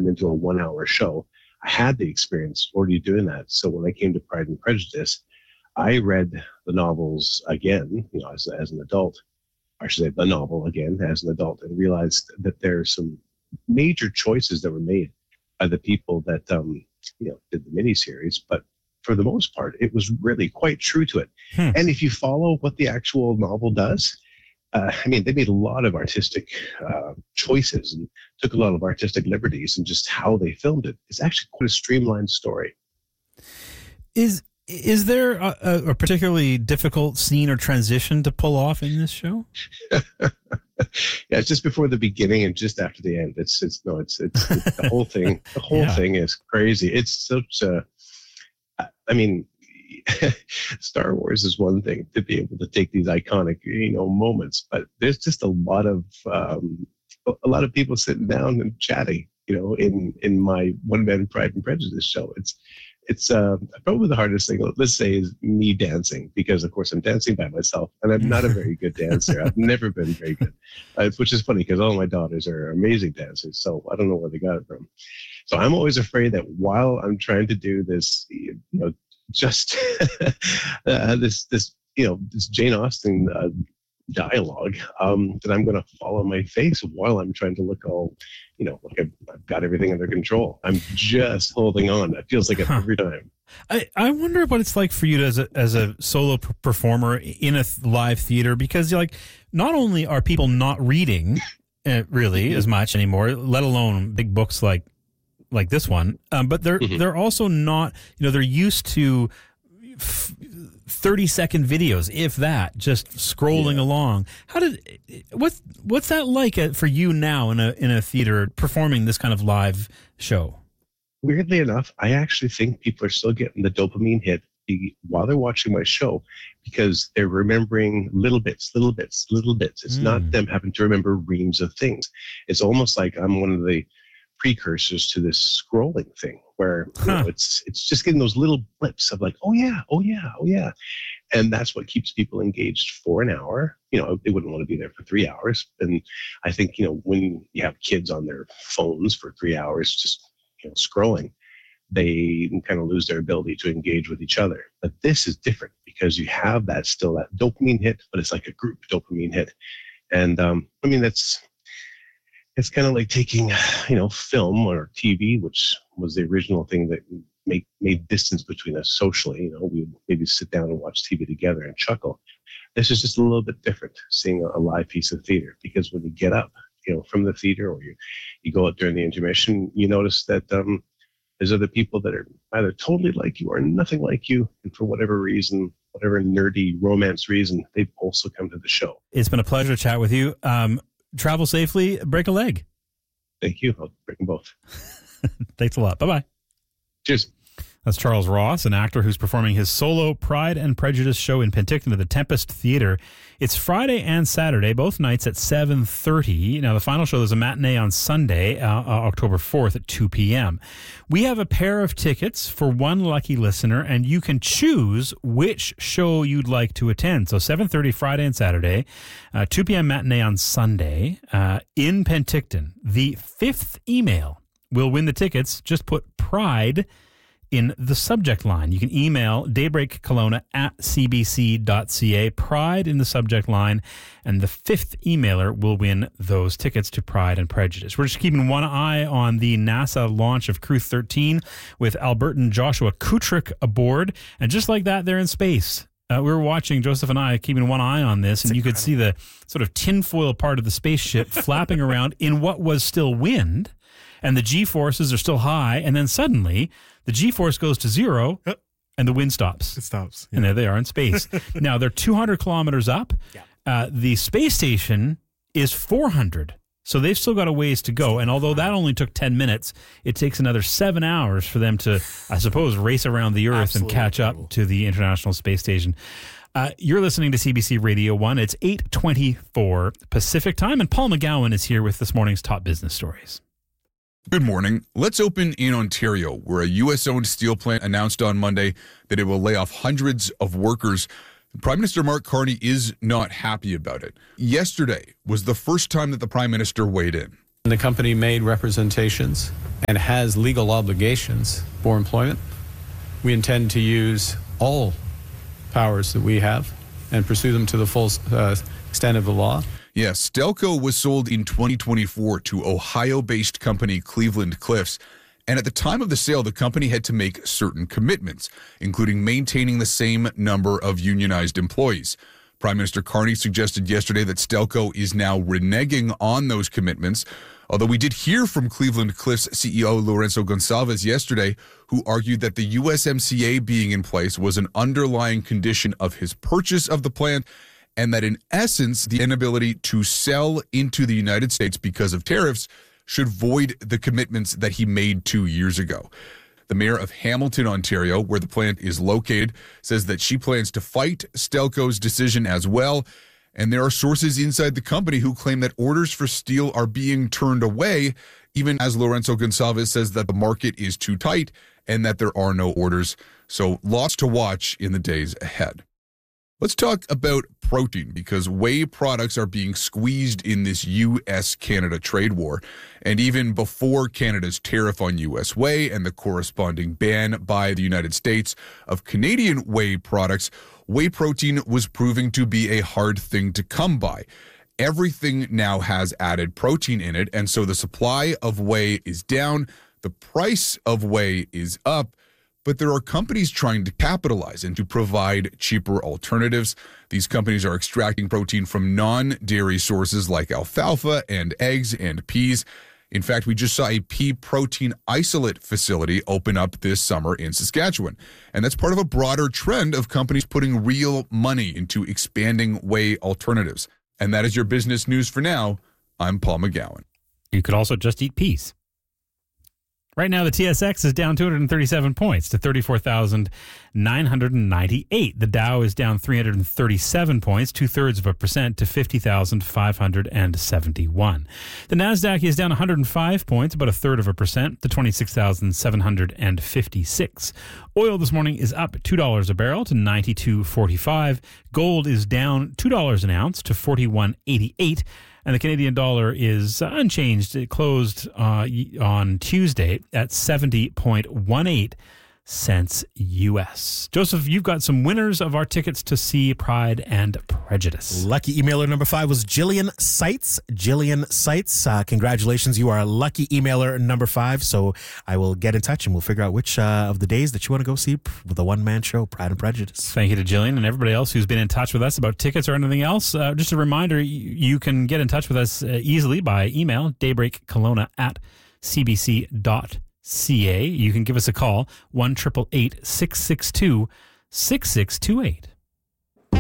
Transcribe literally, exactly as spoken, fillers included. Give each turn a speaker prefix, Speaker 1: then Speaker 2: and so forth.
Speaker 1: turned into a one-hour show. I had the experience already doing that. So when I came to Pride and Prejudice, I read the novels again, you know, as, as an adult. I should say the novel again as an adult, and realized that there are some major choices that were made by the people that um, you know did the miniseries. But for the most part, it was really quite true to it. Hmm. And if you follow what the actual novel does, uh, I mean, they made a lot of artistic uh, choices and took a lot of artistic liberties in just how they filmed it. It's actually quite a streamlined story.
Speaker 2: Is Is there a, a particularly difficult scene or transition to pull off in this show?
Speaker 1: Yeah, it's just before the beginning and just after the end. It's it's no, it's it's, it's the whole thing. The whole yeah. thing is crazy. It's such a. I mean, Star Wars is one thing to be able to take these iconic, you know, moments, but there's just a lot of um, a lot of people sitting down and chatting, you know, in in my One Man Pride and Prejudice show. It's It's uh, probably the hardest thing, let's say, is me dancing, because, of course, I'm dancing by myself, and I'm not a very good dancer. I've never been very good, uh, which is funny because all my daughters are amazing dancers, so I don't know where they got it from. So I'm always afraid that while I'm trying to do this, you know, just uh, this, this, you know, this Jane Austen uh, dialogue, um, that I'm going to fall on my face while I'm trying to look all, you know, like I've, I've got everything under control. I'm just holding on. It feels like it huh. every time.
Speaker 2: I, I wonder what it's like for you as a as a solo p- performer in a th- live theater, because you're like, not only are people not reading uh, really mm-hmm. as much anymore, let alone big books like like this one, um, but they're mm-hmm. they're also not, you know, they're used to f- thirty second videos, if that, just scrolling yeah. along. How did what's what's that like for you now in a in a theater performing this kind of live show?
Speaker 1: Weirdly enough, I actually think people are still getting the dopamine hit while they're watching my show, because they're remembering little bits, little bits, little bits. It's mm. not them having to remember reams of things. It's almost like I'm one of the precursors to this scrolling thing, where you huh. know, it's it's just getting those little blips of like, oh yeah, oh yeah, oh yeah. And that's what keeps people engaged for an hour. You know, they wouldn't want to be there for three hours. And I think, you know, when you have kids on their phones for three hours, just, you know, scrolling, they kind of lose their ability to engage with each other. But this is different because you have that still that dopamine hit, but it's like a group dopamine hit. And um, I mean, that's, it's kind of like taking, you know, film or T V, which was the original thing that made, made distance between us socially. You know, we maybe sit down and watch T V together and chuckle. This is just a little bit different, seeing a, a live piece of theater, because when you get up, you know, from the theater, or you, you go out during the intermission, you notice that um, there's other people that are either totally like you or nothing like you. And for whatever reason, whatever nerdy romance reason, they've also come to the show.
Speaker 2: It's been a pleasure to chat with you. Um, Travel safely, break a leg.
Speaker 1: Thank you. I'll break them both.
Speaker 2: Thanks a lot. Bye-bye.
Speaker 1: Cheers.
Speaker 2: That's Charles Ross, an actor who's performing his solo Pride and Prejudice show in Penticton at the Tempest Theatre. It's Friday and Saturday, both nights at seven thirty. Now, the final show is a matinee on Sunday, uh, uh, October fourth at two p.m. We have a pair of tickets for one lucky listener, and you can choose which show you'd like to attend. So seven thirty Friday and Saturday, uh, two p.m. matinee on Sunday uh, in Penticton. The fifth email will win the tickets. Just put Pride in the subject line. You can email Daybreak Kelowna at c b c dot c a, Pride in the subject line, and the fifth emailer will win those tickets to Pride and Prejudice. We're just keeping one eye on the NASA launch of Crew thirteen with Albertan Joshua Kutrick aboard, and just like that, they're in space. Uh, we were watching, Joseph and I, keeping one eye on this,
Speaker 3: That's
Speaker 2: and you
Speaker 3: incredible.
Speaker 2: could see the sort of tinfoil part of the spaceship flapping around in what was still wind, and the G-forces are still high, and then suddenly the G-force goes to zero, and the wind stops.
Speaker 3: It stops.
Speaker 2: Yeah. And there they are in space. Now, they're two hundred kilometers up.
Speaker 3: Yeah.
Speaker 2: Uh, the space station is four hundred. So they've still got a ways to go. And although that only took ten minutes, it takes another seven hours for them to, I suppose, race around the Earth Absolutely and catch up to the International Space Station. Uh, you're listening to C B C Radio one. It's eight twenty-four Pacific Time, and Paul McGowan is here with this morning's top business stories.
Speaker 4: Good morning. Let's open in Ontario, where a U S-owned steel plant announced on Monday that it will lay off hundreds of workers. Prime Minister Mark Carney is not happy about it. Yesterday was the first time that the Prime Minister weighed in.
Speaker 3: The company made representations and has legal obligations for employment. We intend to use all powers that we have and pursue them to the full uh, extent of the law.
Speaker 4: Yes, Stelco was sold in twenty twenty-four to Ohio-based company Cleveland Cliffs. And at the time of the sale, the company had to make certain commitments, including maintaining the same number of unionized employees. Prime Minister Carney suggested yesterday that Stelco is now reneging on those commitments, although we did hear from Cleveland Cliffs C E O Lourenço Gonçalves yesterday, who argued that the U S M C A being in place was an underlying condition of his purchase of the plant, and that in essence, the inability to sell into the United States because of tariffs should void the commitments that he made two years ago. The mayor of Hamilton, Ontario, where the plant is located, says that she plans to fight Stelco's decision as well. And there are sources inside the company who claim that orders for steel are being turned away, even as Lourenço Gonçalves says that the market is too tight and that there are no orders. So lots to watch in the days ahead. Let's talk about protein, because whey products are being squeezed in this U S Canada trade war. And even before Canada's tariff on U S whey and the corresponding ban by the United States of Canadian whey products, whey protein was proving to be a hard thing to come by. Everything now has added protein in it, and so the supply of whey is down, the price of whey is up. But there are companies trying to capitalize and to provide cheaper alternatives. These companies are extracting protein from non-dairy sources like alfalfa and eggs and peas. In fact, we just saw a pea protein isolate facility open up this summer in Saskatchewan. And that's part of a broader trend of companies putting real money into expanding whey alternatives. And that is your business news for now. I'm Paul McGowan.
Speaker 2: You could also just eat peas. Right now, the T S X is down two hundred thirty-seven points to thirty-four thousand nine hundred ninety-eight. The Dow is down three hundred thirty-seven points, two-thirds of a percent, to fifty thousand five hundred seventy-one. The Nasdaq is down one hundred five points, about a third of a percent, to twenty-six thousand seven hundred fifty-six. Oil this morning is up two dollars a barrel to ninety-two forty-five. Gold is down two dollars an ounce to forty-one eighty-eight. And the Canadian dollar is unchanged. It closed uh, on Tuesday at seventy point one eight cents U S. Joseph, you've got some winners of our tickets to see Pride and Prejudice.
Speaker 5: Lucky emailer number five was Jillian Seitz. Jillian Seitz, uh, congratulations. You are a lucky emailer number five. So I will get in touch and we'll figure out which uh, of the days that you want to go see the one-man show, Pride and Prejudice.
Speaker 2: Thank you to Jillian and everybody else who's been in touch with us about tickets or anything else. Uh, just a reminder, you, you can get in touch with us uh, easily by email, daybreakkelowna at cbc dot ca. C A. You can give us a call, one eight eight eight, six six two, six six two eight.